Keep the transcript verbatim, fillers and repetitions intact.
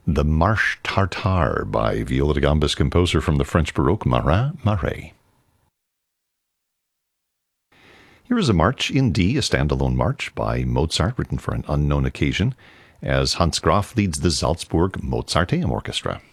the Marche Tartare by viola da gambas composer from the French Baroque Marin Marais. Here is a march in D, a standalone march by Mozart written for an unknown occasion, as Hans Graf leads the Salzburg Mozarteum Orchestra.